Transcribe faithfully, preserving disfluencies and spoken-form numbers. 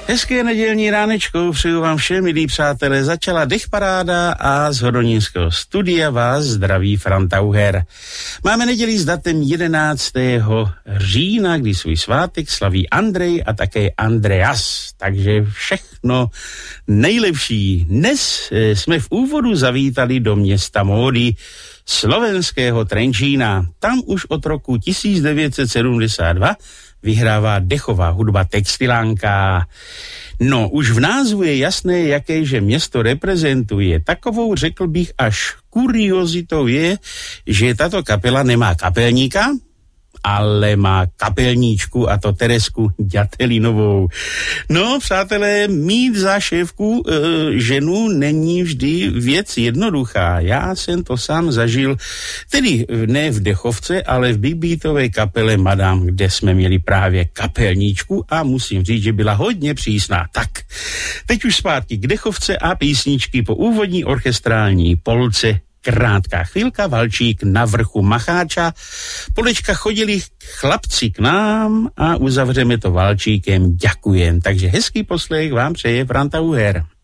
Hezké nedělní ránečko přeju vám všem, milí přátelé. Začala dechparáda a z Hodonínského studia vás zdraví Franta Uher. Máme neděli s datem jedenáctého října, kdy svůj svátek slaví Andrej a také Andreas. Takže všechno nejlepší. Dnes jsme v úvodu zavítali do města módy slovenského Trenčína. Tam už od roku tisíc devět set sedmdesát dva vyhrává dechová hudba Textilánka. No, už v názvu je jasné, jakéže město reprezentuje. Takovou, řekl bych, až kuriozitou je, že tato kapela nemá kapelníka, ale má kapelníčku, a to Teresku Ďatelinovou. No, přátelé, mít za šéfku e, ženu není vždy věc jednoduchá. Já jsem to sám zažil, tedy ne v dechovce, ale v big beatové kapele Madame, kde jsme měli právě kapelníčku a musím říct, že byla hodně přísná. Tak, teď už zpátky k dechovce a písničky po úvodní orchestrální polce. Krátká chvilka, valčík na vrchu Macháča. Podečka chodili chlapci k nám a uzavřeme to valčíkem Ďakujem. Takže hezký poslech vám přeje Franta Uher.